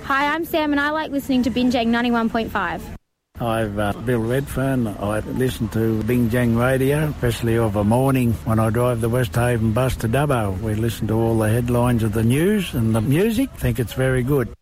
Hi, I'm Sam and I like listening to Binjang 91.5. I'm Bill Redfern. I listen to Binjang Radio, especially of a morning when I drive the West Haven bus to Dubbo. We listen to all the headlines of the news and the music. Think it's very good.